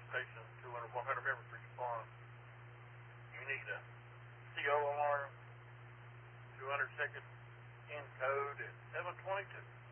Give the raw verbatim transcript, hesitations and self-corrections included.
location, two hundred, one hundred members for each farm. You need a C O R, two hundred second in code at seven twenty-two.